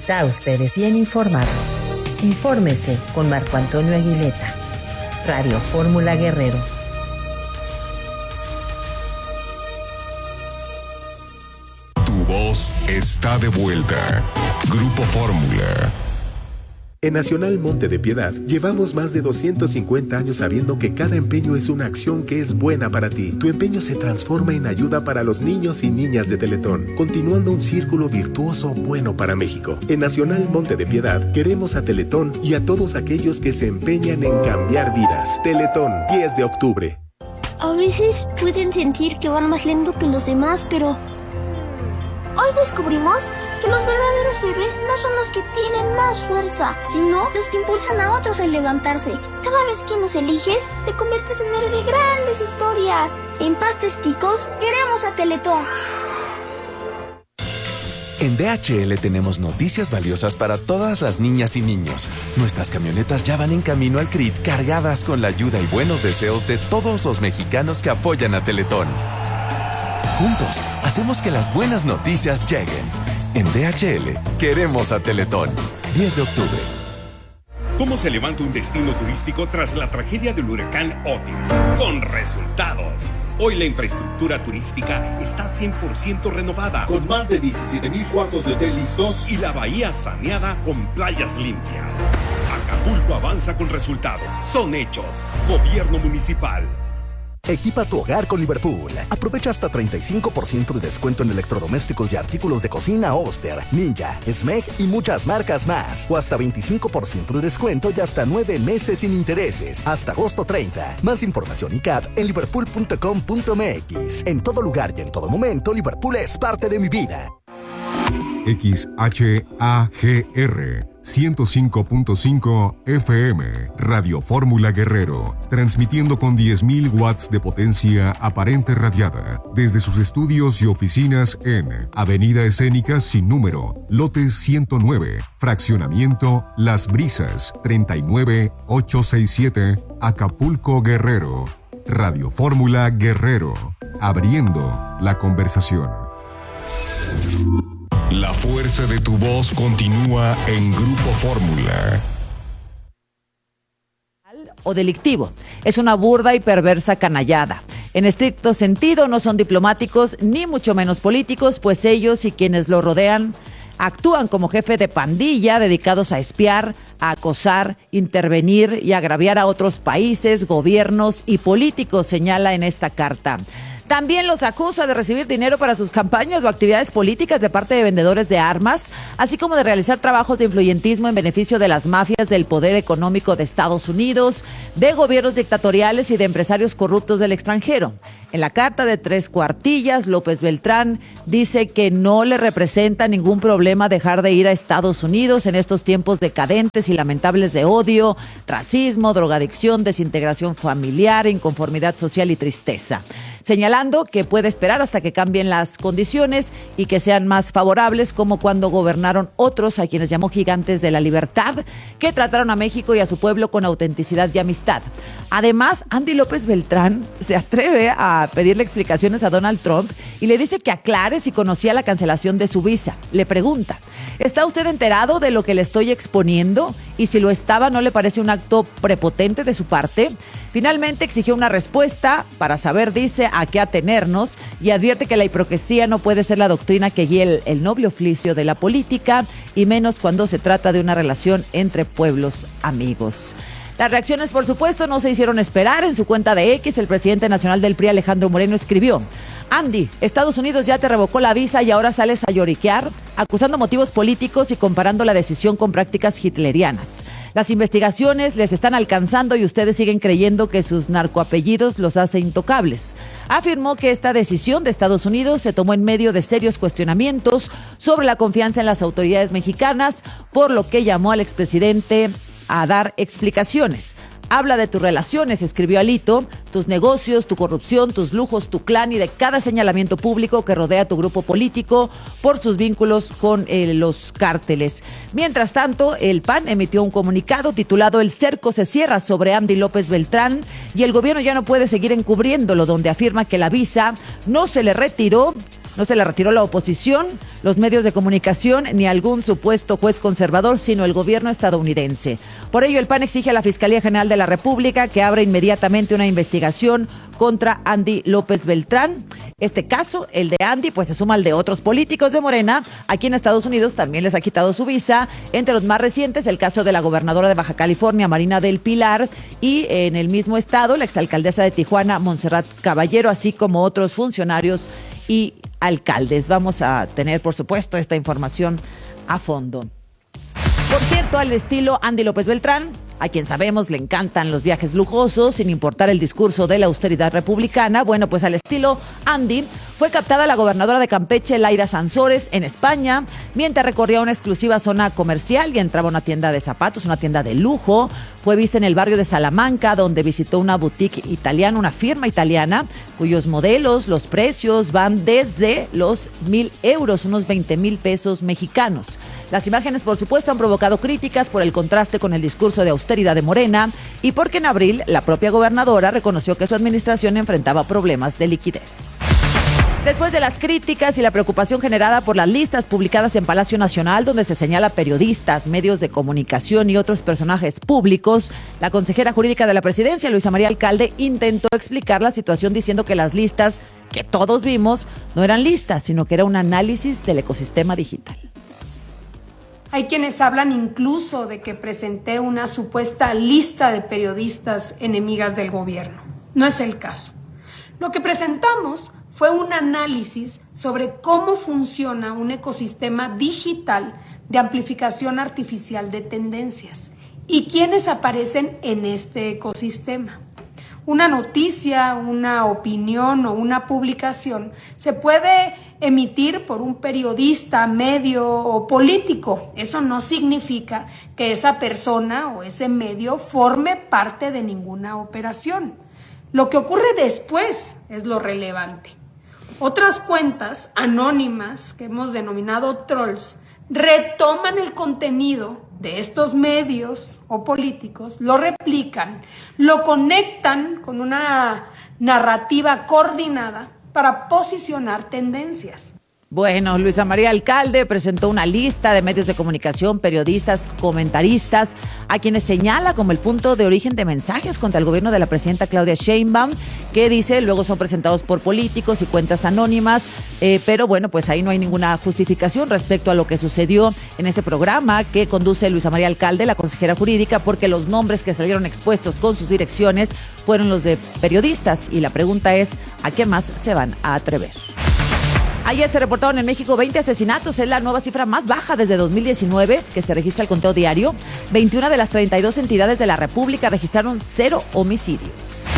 Está usted bien informado. Infórmese con Marco Antonio Aguileta. Radio Fórmula Guerrero. Tu voz está de vuelta. Grupo Fórmula. En Nacional Monte de Piedad llevamos más de 250 años sabiendo que cada empeño es una acción que es buena para ti. Tu empeño se transforma en ayuda para los niños y niñas de Teletón, continuando un círculo virtuoso bueno para México. En Nacional Monte de Piedad queremos a Teletón y a todos aquellos que se empeñan en cambiar vidas. Teletón, 10 de octubre. A veces pueden sentir que van más lento que los demás, pero hoy descubrimos que los verdaderos héroes no son los que tienen más fuerza, sino los que impulsan a otros a levantarse. Cada vez que nos eliges, te conviertes en héroe de grandes historias. En Pastes Quicos, queremos a Teletón. En DHL tenemos noticias valiosas para todas las niñas y niños. Nuestras camionetas ya van en camino al CRIT cargadas con la ayuda y buenos deseos de todos los mexicanos que apoyan a Teletón. Juntos, hacemos que las buenas noticias lleguen. En DHL, queremos a Teletón. 10 de octubre. ¿Cómo se levanta un destino turístico tras la tragedia del huracán Otis? Con resultados. Hoy la infraestructura turística está 100% renovada, con más de 17,000 cuartos de hotel listos y la bahía saneada con playas limpias. Acapulco avanza con resultados. Son hechos. Gobierno municipal. Equipa tu hogar con Liverpool. Aprovecha hasta 35% de descuento en electrodomésticos y artículos de cocina Oster, Ninja, Smeg y muchas marcas más. O hasta 25% de descuento y hasta 9 meses sin intereses. Hasta agosto 30. Más información y CAT en liverpool.com.mx. En todo lugar y en todo momento, Liverpool es parte de mi vida. XHAGR 105.5 FM, Radio Fórmula Guerrero, transmitiendo con 10.000 watts de potencia aparente radiada, desde sus estudios y oficinas en Avenida Escénica sin número, lote 109, fraccionamiento Las Brisas, 39867, Acapulco, Guerrero. Radio Fórmula Guerrero, abriendo la conversación. La fuerza de tu voz continúa en Grupo Fórmula. O delictivo. Es una burda y perversa canallada. En estricto sentido, no son diplomáticos ni mucho menos políticos, pues ellos y quienes lo rodean actúan como jefe de pandilla dedicados a espiar, a acosar, intervenir y agraviar a otros países, gobiernos y políticos, señala en esta carta. También los acusa de recibir dinero para sus campañas o actividades políticas de parte de vendedores de armas, así como de realizar trabajos de influyentismo en beneficio de las mafias del poder económico de Estados Unidos, de gobiernos dictatoriales y de empresarios corruptos del extranjero. En la carta de 3 cuartillas, López Beltrán dice que no le representa ningún problema dejar de ir a Estados Unidos en estos tiempos decadentes y lamentables de odio, racismo, drogadicción, desintegración familiar, inconformidad social y tristeza, señalando que puede esperar hasta que cambien las condiciones y que sean más favorables, como cuando gobernaron otros a quienes llamó gigantes de la libertad, que trataron a México y a su pueblo con autenticidad y amistad. Además, Andy López Beltrán se atreve a pedirle explicaciones a Donald Trump y le dice que aclare si conocía la cancelación de su visa. Le pregunta: ¿está usted enterado de lo que le estoy exponiendo? Y si lo estaba, ¿no le parece un acto prepotente de su parte? Finalmente exigió una respuesta para saber, dice, a qué atenernos, y advierte que la hipocresía no puede ser la doctrina que guíe el noble oficio de la política, y menos cuando se trata de una relación entre pueblos amigos. Las reacciones, por supuesto, no se hicieron esperar. En su cuenta de X, el presidente nacional del PRI, Alejandro Moreno, escribió: Andy, Estados Unidos ya te revocó la visa y ahora sales a lloriquear, acusando motivos políticos y comparando la decisión con prácticas hitlerianas. Las investigaciones les están alcanzando y ustedes siguen creyendo que sus narcoapellidos los hace intocables. Afirmó que esta decisión de Estados Unidos se tomó en medio de serios cuestionamientos sobre la confianza en las autoridades mexicanas, por lo que llamó al expresidente a dar explicaciones. Habla de tus relaciones, escribió Alito, tus negocios, tu corrupción, tus lujos, tu clan y de cada señalamiento público que rodea a tu grupo político por sus vínculos con los cárteles. Mientras tanto, el PAN emitió un comunicado titulado "El cerco se cierra" sobre Andy López Beltrán, y el gobierno ya no puede seguir encubriéndolo, donde afirma que la visa no se le retiró No se le retiró la oposición, los medios de comunicación ni algún supuesto juez conservador, sino el gobierno estadounidense. Por ello, el PAN exige a la Fiscalía General de la República que abra inmediatamente una investigación contra Andy López Beltrán. Este caso, el de Andy, pues se suma al de otros políticos de Morena. Aquí en Estados Unidos también les ha quitado su visa. Entre los más recientes, el caso de la gobernadora de Baja California, Marina del Pilar, y en el mismo estado, la exalcaldesa de Tijuana, Montserrat Caballero, así como otros funcionarios y alcaldes. Vamos a tener, por supuesto, esta información a fondo. Por cierto, al estilo Andy López Beltrán, a quien sabemos le encantan los viajes lujosos, sin importar el discurso de la austeridad republicana. Bueno, pues al estilo Andy, fue captada la gobernadora de Campeche, Laida Sansores, en España, mientras recorría una exclusiva zona comercial y entraba a una tienda de zapatos, una tienda de lujo. Fue vista en el barrio de Salamanca, donde visitó una boutique italiana, una firma italiana, cuyos modelos, los precios van desde los 1,000 euros, unos 20,000 pesos mexicanos. Las imágenes, por supuesto, han provocado críticas por el contraste con el discurso de austeridad de Morena y porque en abril la propia gobernadora reconoció que su administración enfrentaba problemas de liquidez. Después de las críticas y la preocupación generada por las listas publicadas en Palacio Nacional, donde se señala periodistas, medios de comunicación y otros personajes públicos, la consejera jurídica de la presidencia, Luisa María Alcalde, intentó explicar la situación diciendo que las listas que todos vimos no eran listas, sino que era un análisis del ecosistema digital. Hay quienes hablan incluso de que presenté una supuesta lista de periodistas enemigas del gobierno. No es el caso. Lo que presentamos fue un análisis sobre cómo funciona un ecosistema digital de amplificación artificial de tendencias y quiénes aparecen en este ecosistema. Una noticia, una opinión o una publicación se puede emitir por un periodista, medio o político. Eso no significa que esa persona o ese medio forme parte de ninguna operación. Lo que ocurre después es lo relevante. Otras cuentas anónimas, que hemos denominado trolls, retoman el contenido de estos medios o políticos, lo replican, lo conectan con una narrativa coordinada para posicionar tendencias. Bueno, Luisa María Alcalde presentó una lista de medios de comunicación, periodistas, comentaristas, a quienes señala como el punto de origen de mensajes contra el gobierno de la presidenta Claudia Sheinbaum, que dice luego son presentados por políticos y cuentas anónimas, pero bueno, pues ahí no hay ninguna justificación respecto a lo que sucedió en este programa que conduce Luisa María Alcalde, la consejera jurídica, porque los nombres que salieron expuestos con sus direcciones fueron los de periodistas y la pregunta es, ¿a qué más se van a atrever? Ayer se reportaron en México 20 asesinatos, es la nueva cifra más baja desde 2019 que se registra el conteo diario. 21 de las 32 entidades de la República registraron 0 homicidios.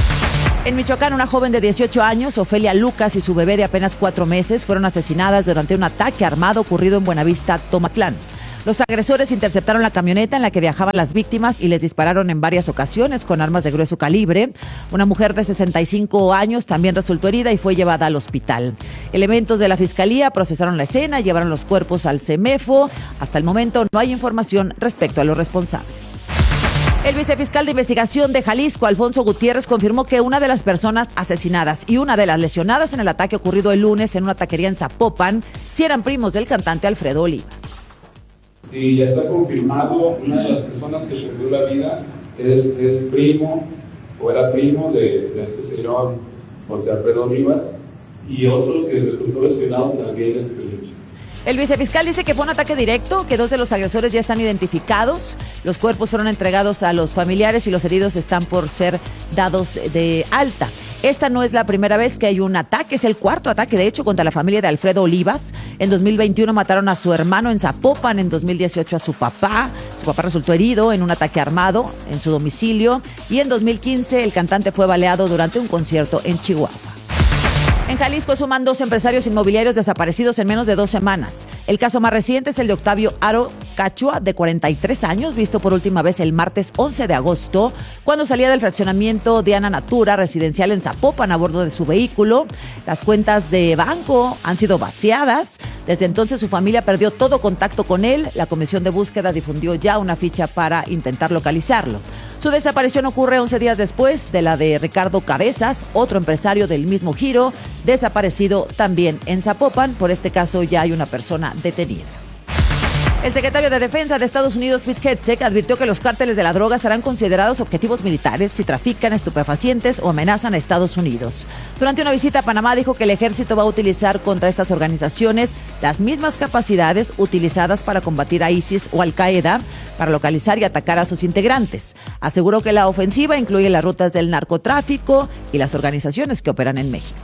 En Michoacán, una joven de 18 años, Ofelia Lucas, y su bebé de apenas 4 meses fueron asesinadas durante un ataque armado ocurrido en Buenavista, Tomatlán. Los agresores interceptaron la camioneta en la que viajaban las víctimas y les dispararon en varias ocasiones con armas de grueso calibre. Una mujer de 65 años también resultó herida y fue llevada al hospital. Elementos de la Fiscalía procesaron la escena y llevaron los cuerpos al CEMEFO. Hasta el momento no hay información respecto a los responsables. El vicefiscal de investigación de Jalisco, Alfonso Gutiérrez, confirmó que una de las personas asesinadas y una de las lesionadas en el ataque ocurrido el lunes en una taquería en Zapopan sí eran primos del cantante Alfredo Olivas. Sí, ya está confirmado, una de las personas que perdió la vida es primo, o era primo de este señor José Alfredo Olivas, y otro que resultó lesionado también es primo. El vicefiscal dice que fue un ataque directo, que 2 de los agresores ya están identificados, los cuerpos fueron entregados a los familiares y los heridos están por ser dados de alta. Esta no es la primera vez que hay un ataque, es el cuarto ataque, de hecho, contra la familia de Alfredo Olivas. En 2021 mataron a su hermano en Zapopan, en 2018 a su papá. Su papá resultó herido en un ataque armado en su domicilio y en 2015 el cantante fue baleado durante un concierto en Chihuahua. En Jalisco suman 2 empresarios inmobiliarios desaparecidos en menos de 2 semanas. El caso más reciente es el de Octavio Aro Cachua, de 43 años, visto por última vez el martes 11 de agosto, cuando salía del fraccionamiento Diana Natura, residencial en Zapopan, a bordo de su vehículo. Las cuentas de banco han sido vaciadas. Desde entonces su familia perdió todo contacto con él. La Comisión de Búsqueda difundió ya una ficha para intentar localizarlo. Su desaparición ocurre 11 días después de la de Ricardo Cabezas, otro empresario del mismo giro, desaparecido también en Zapopan. Por este caso ya hay una persona detenida. El secretario de Defensa de Estados Unidos, Pete Hegseth, advirtió que los cárteles de la droga serán considerados objetivos militares si trafican estupefacientes o amenazan a Estados Unidos. Durante una visita a Panamá dijo que el ejército va a utilizar contra estas organizaciones las mismas capacidades utilizadas para combatir a ISIS o Al-Qaeda para localizar y atacar a sus integrantes. Aseguró que la ofensiva incluye las rutas del narcotráfico y las organizaciones que operan en México.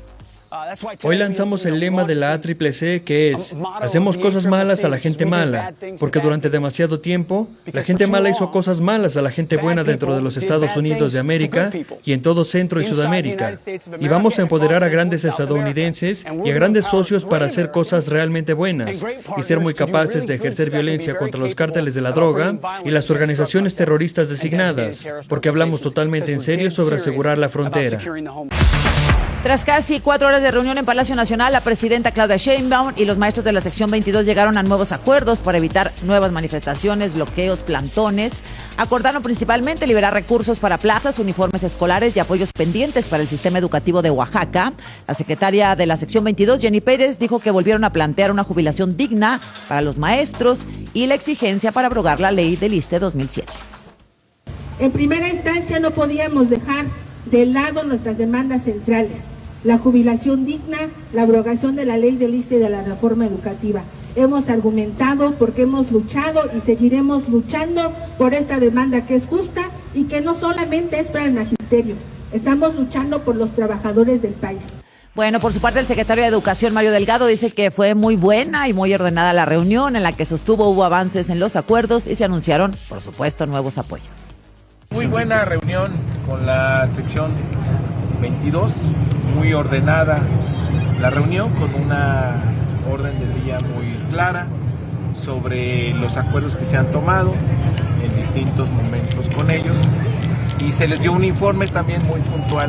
Hoy lanzamos el lema de la ACCC, que es: hacemos cosas malas a la gente mala, porque durante demasiado tiempo la gente mala hizo cosas malas a la gente buena dentro de los Estados Unidos de América y en todo Centro y Sudamérica. Y vamos a empoderar a grandes estadounidenses y a grandes socios para hacer cosas realmente buenas y ser muy capaces de ejercer violencia contra los cárteles de la droga y las organizaciones terroristas designadas, porque hablamos totalmente en serio sobre asegurar la frontera. Tras casi 4 horas de reunión en Palacio Nacional, la presidenta Claudia Sheinbaum y los maestros de la sección 22 llegaron a nuevos acuerdos para evitar nuevas manifestaciones, bloqueos, plantones. Acordaron principalmente liberar recursos para plazas, uniformes escolares y apoyos pendientes para el sistema educativo de Oaxaca. La secretaria de la sección 22, Jenny Pérez, dijo que volvieron a plantear una jubilación digna para los maestros y la exigencia para abrogar la ley del ISSSTE 2007. En primera instancia no podíamos dejar de lado nuestras demandas centrales: la jubilación digna, la abrogación de la ley del ISSSTE y de la reforma educativa. Hemos argumentado porque hemos luchado y seguiremos luchando por esta demanda que es justa y que no solamente es para el magisterio. Estamos luchando por los trabajadores del país. Bueno, por su parte, el secretario de Educación, Mario Delgado, dice que fue muy buena y muy ordenada la reunión en la que hubo avances en los acuerdos y se anunciaron, por supuesto, nuevos apoyos. Muy buena reunión con la sección 22, muy ordenada la reunión, con una orden del día muy clara sobre los acuerdos que se han tomado en distintos momentos con ellos, y se les dio un informe también muy puntual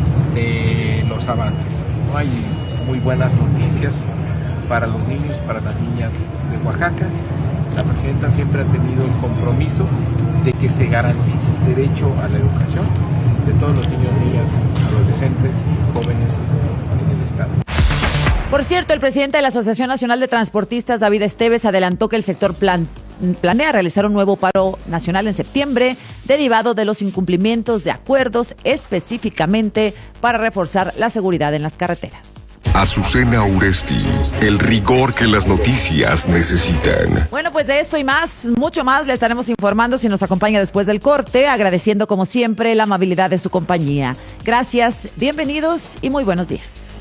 de los avances. Hay muy buenas noticias para los niños, para las niñas de Oaxaca. La presidenta siempre ha tenido el compromiso de que se garantice el derecho a la educación de todos los niños, niñas, adolescentes y jóvenes en el Estado. Por cierto, el presidente de la Asociación Nacional de Transportistas, David Esteves, adelantó que el sector planea realizar un nuevo paro nacional en septiembre, derivado de los incumplimientos de acuerdos, específicamente para reforzar la seguridad en las carreteras. Azucena Uresti, el rigor que las noticias necesitan. Bueno, pues de esto y más, mucho más, le estaremos informando si nos acompaña después del corte, agradeciendo como siempre la amabilidad de su compañía. Gracias, bienvenidos y muy buenos días.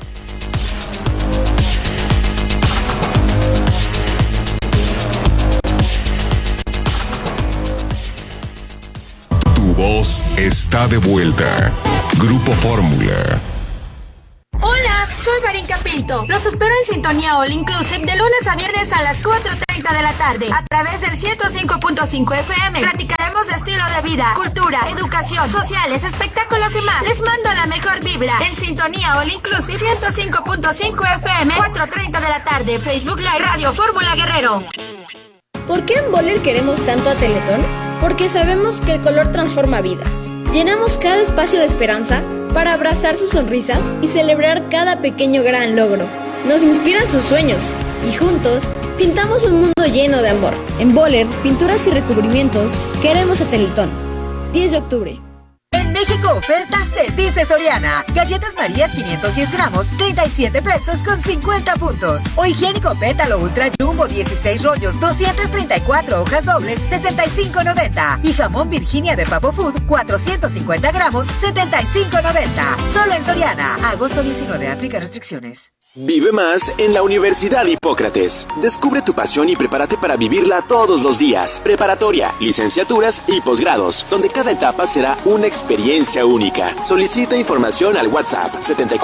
Tu voz está de vuelta. Grupo Fórmula. Hola, soy Marinka Pinto. Los espero en Sintonía All Inclusive de lunes a viernes a las 4:30 de la tarde a través del 105.5 FM. Platicaremos de estilo de vida, cultura, educación, sociales, espectáculos y más. Les mando la mejor vibra en Sintonía All Inclusive 105.5 FM, 4:30 de la tarde. Facebook Live, Radio Fórmula Guerrero. ¿Por qué en Boller queremos tanto a Teletón? Porque sabemos que el color transforma vidas. Llenamos cada espacio de esperanza para abrazar sus sonrisas y celebrar cada pequeño gran logro. Nos inspiran sus sueños y juntos pintamos un mundo lleno de amor. En Boller, pinturas y recubrimientos, queremos a Teletón. 10 de octubre. En México ofertas se dice Soriana. Galletas Marías 510 gramos, 37 pesos con 50 puntos. O higiénico Pétalo Ultra Jumbo 16 rollos, 234 hojas dobles, 65.90. Y jamón Virginia de Pavo Food, 450 gramos, 75.90. Solo en Soriana. Agosto 19. Aplica restricciones. Vive más en la Universidad Hipócrates. Descubre tu pasión y prepárate para vivirla todos los días. Preparatoria, licenciaturas y posgrados, donde cada etapa será una experiencia única. Solicita información al WhatsApp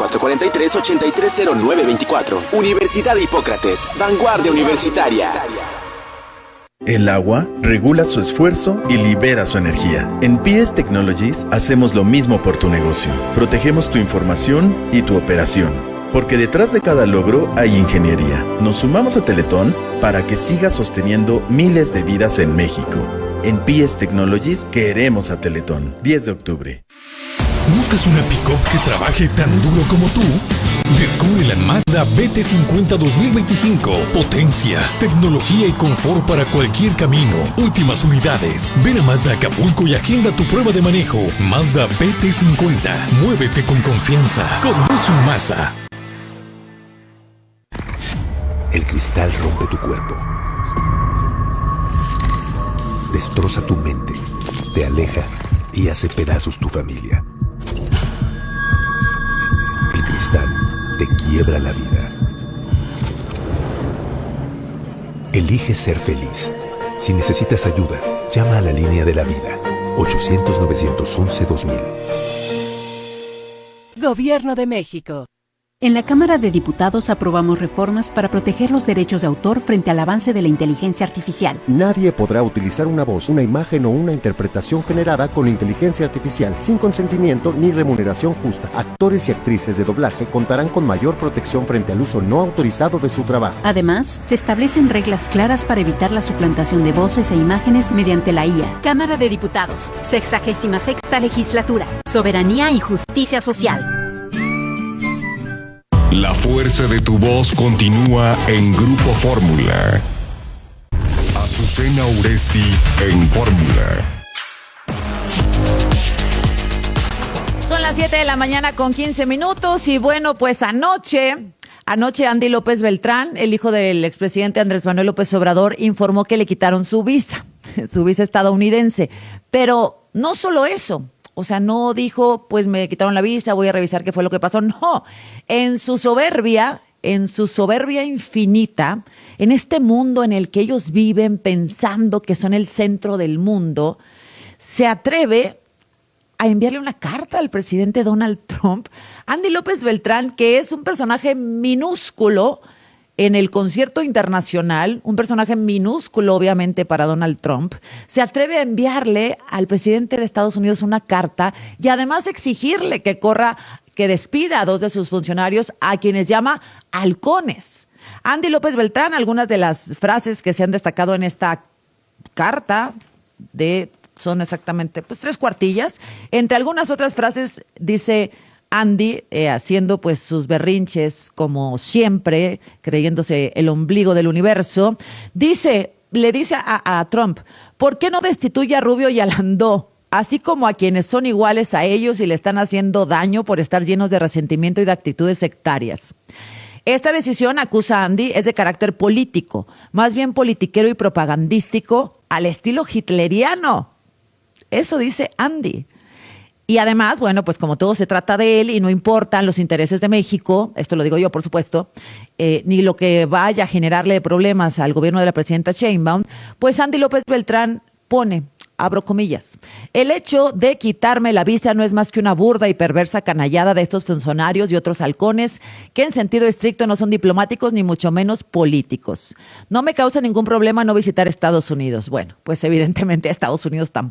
7443-830924. Universidad Hipócrates, vanguardia universitaria. El agua regula su esfuerzo y libera su energía. En PS Technologies hacemos lo mismo por tu negocio. Protegemos tu información y tu operación. Porque detrás de cada logro hay ingeniería. Nos sumamos a Teletón para que siga sosteniendo miles de vidas en México. En PS Technologies queremos a Teletón. 10 de octubre. ¿Buscas una pick-up que trabaje tan duro como tú? Descubre la Mazda BT50 2025. Potencia, tecnología y confort para cualquier camino. Últimas unidades. Ven a Mazda Acapulco y agenda tu prueba de manejo. Mazda BT50. Muévete con confianza. Conduce un Mazda. El cristal rompe tu cuerpo. Destroza tu mente. Te aleja y hace pedazos tu familia. El cristal te quiebra la vida. Elige ser feliz. Si necesitas ayuda, llama a la línea de la vida. 800-911-2000. Gobierno de México. En la Cámara de Diputados aprobamos reformas para proteger los derechos de autor frente al avance de la inteligencia artificial. Nadie podrá utilizar una voz, una imagen o una interpretación generada con inteligencia artificial sin consentimiento ni remuneración justa. Actores y actrices de doblaje contarán con mayor protección frente al uso no autorizado de su trabajo. Además, se establecen reglas claras para evitar la suplantación de voces e imágenes mediante la IA. Cámara de Diputados, 66ª Legislatura. Soberanía y justicia social. La fuerza de tu voz continúa en Grupo Fórmula. Azucena Uresti en Fórmula. Son las 7 de la mañana con 15 minutos y bueno, pues anoche Andy López Beltrán, el hijo del expresidente Andrés Manuel López Obrador, informó que le quitaron su visa estadounidense. Pero no solo eso. O sea, no dijo, pues me quitaron la visa, voy a revisar qué fue lo que pasó. No, en su soberbia infinita, en este mundo en el que ellos viven pensando que son el centro del mundo, se atreve a enviarle una carta al presidente Donald Trump. Andy López Beltrán, que es un personaje minúsculo en el concierto internacional, un personaje minúsculo obviamente para Donald Trump, se atreve a enviarle al presidente de Estados Unidos una carta y además exigirle que despida a 2 de sus funcionarios, a quienes llama halcones. Andy López Beltrán, algunas de las frases que se han destacado en esta carta son exactamente 3 cuartillas. Entre algunas otras frases dice Andy, haciendo pues sus berrinches como siempre, creyéndose el ombligo del universo, le dice a Trump, ¿por qué no destituye a Rubio y a Landó? Así como a quienes son iguales a ellos y le están haciendo daño por estar llenos de resentimiento y de actitudes sectarias. Esta decisión, acusa Andy, es de carácter político, más bien politiquero y propagandístico al estilo hitleriano. Eso dice Andy. Y además, bueno, pues como todo se trata de él y no importan los intereses de México, esto lo digo yo, por supuesto, ni lo que vaya a generarle problemas al gobierno de la presidenta Sheinbaum, pues Andy López Beltrán pone, abro comillas, el hecho de quitarme la visa no es más que una burda y perversa canallada de estos funcionarios y otros halcones que en sentido estricto no son diplomáticos ni mucho menos políticos. No me causa ningún problema no visitar Estados Unidos. Bueno, pues evidentemente a Estados Unidos